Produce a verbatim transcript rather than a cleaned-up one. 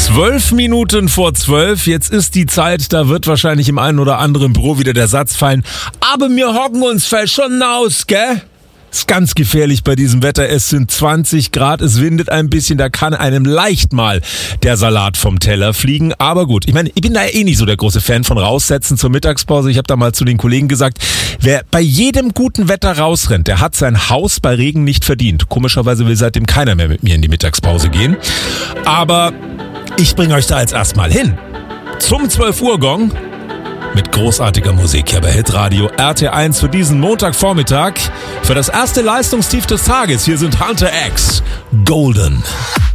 Zwölf Minuten vor zwölf, jetzt ist die Zeit, da wird wahrscheinlich im einen oder anderen Büro wieder der Satz fallen, aber wir hocken uns fällt schon aus, gell? Ist ganz gefährlich bei diesem Wetter, es sind zwanzig Grad, es windet ein bisschen, da kann einem leicht mal der Salat vom Teller fliegen, aber gut, ich meine, ich bin da eh nicht so der große Fan von raussetzen zur Mittagspause, ich habe da mal zu den Kollegen gesagt, wer bei jedem guten Wetter rausrennt, der hat sein Haus bei Regen nicht verdient. Komischerweise will seitdem keiner mehr mit mir in die Mittagspause gehen, aber ich bringe euch da jetzt erstmal hin. Zum zwölf Uhr Gong mit großartiger Musik hier bei Hitradio R T eins für diesen Montagvormittag. Für das erste Leistungstief des Tages. Hier sind Hunter X, Golden.